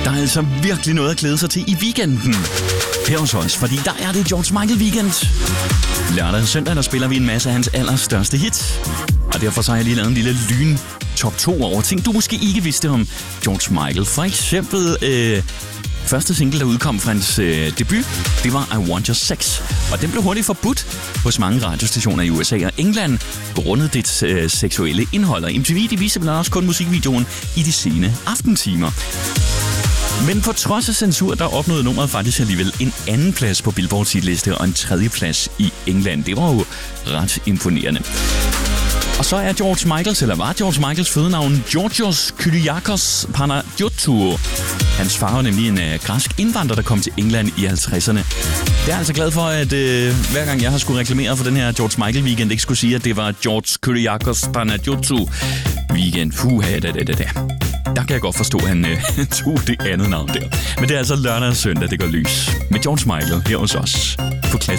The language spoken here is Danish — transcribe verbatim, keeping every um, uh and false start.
Der er altså virkelig noget at glæde sig til i weekenden. Her hos os, fordi der er det George Michael Weekend. Lørdag og søndag, der spiller vi en masse af hans allerstørste hits. Og derfor så har jeg lige lavet en lille lyn top to over ting, du måske ikke vidste om George Michael. For eksempel øh, første single, der udkom fra hans øh, debut, det var I Want Your Sex. Og den blev hurtigt forbudt hos mange radiostationer i U S A og England, grundet dets øh, seksuelle indhold. Og M T V, de viser blandt også kun musikvideoen i de sene aftentimer. Men på trods af censur, der opnåede nummeret faktisk alligevel en anden plads på Billboards hitliste og en tredje plads i England. Det var jo ret imponerende. Og så er George Michaels, eller var George Michaels fødenavn Georgios Kyriakos Panagiotou. Hans far var nemlig en uh, græsk indvandrer, der kom til England i halvtredserne. Det er altså glad for, at uh, hver gang jeg har skulle reklamere for den her George Michael weekend, ikke skulle sige, at det var George Kyriakos Panagiotou weekend. Puh, da, da, da, da. Der kan jeg godt forstå, at han uh, tog det andet navn der. Men det er altså lørdag og søndag, det går lys. Med George Michael her hos os på Klassisk.